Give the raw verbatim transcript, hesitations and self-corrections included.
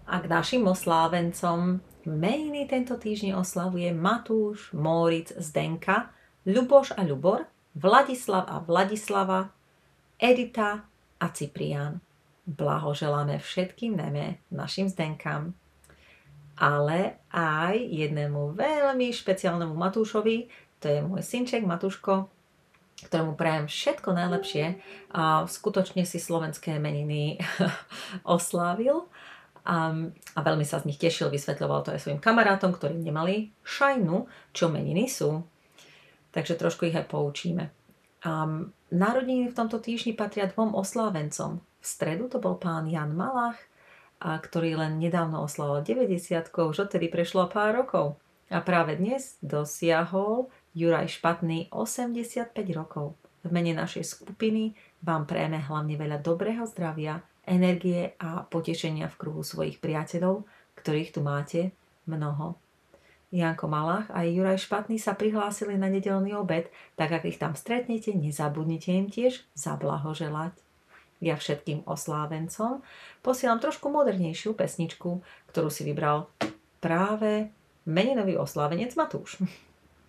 A k našim oslávencom meniny tento týždeň oslavuje Matúš, Móric, Zdenka, Ľuboš a Ľubor, Vladislav a Vladislava, Edita a Ciprián. Blahoželáme všetkým, najmä našim Zdenkám. Ale aj jednému veľmi špeciálnemu Matúšovi, to je môj synček Matúško, ktorému prajem všetko najlepšie a skutočne si slovenské meniny oslávil. A, a veľmi sa z nich tešil, vysvetľoval to aj svojim kamarátom, ktorí nemali šajnu, čo meniny sú. Takže trošku ich aj poučíme. Um, narodeniny v tomto týždni patria dvom oslávencom. V stredu to bol pán Jan Malach, a ktorý len nedávno oslavoval deväťdesiatku, už odtedy prešlo pár rokov. A práve dnes dosiahol Juraj Špatný osemdesiatpäť rokov. V mene našej skupiny vám prejeme hlavne veľa dobrého zdravia, energie a potešenia v kruhu svojich priateľov, ktorých tu máte mnoho. Janko Malach a Juraj Špatný sa prihlásili na nedeľný obed, tak ak ich tam stretnete, nezabudnite im tiež zablahoželať. Ja všetkým oslávencom posielam trošku modernejšiu pesničku, ktorú si vybral práve meninový oslávenec Matúš.